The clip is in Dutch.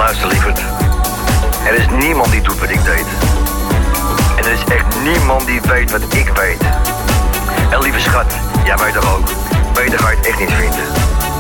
Luister, lieverd. Er is niemand die doet wat ik deed. En er is echt niemand die weet wat ik weet. En lieve schat, jij weet toch ook. Beter ga je het echt niet vinden.